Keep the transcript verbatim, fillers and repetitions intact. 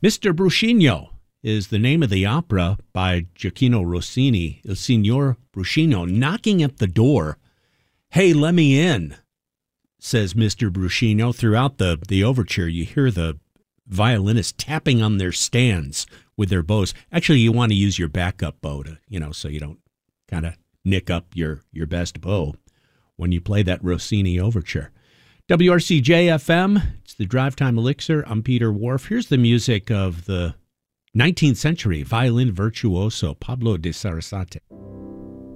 Mister Bruscino is the name of the opera by Gioacchino Rossini. Il Signor Bruscino, knocking at the door. "Hey, let me in," says Mister Bruscino. Throughout the, the overture, you hear the violinists tapping on their stands with their bows. Actually, you want to use your backup bow to, you know, so you don't kind of nick up your, your best bow when you play that Rossini overture. W R C J F M, it's the Drive Time Elixir. I'm Peter Wharf. Here's the music of the nineteenth century violin virtuoso Pablo de Sarasate.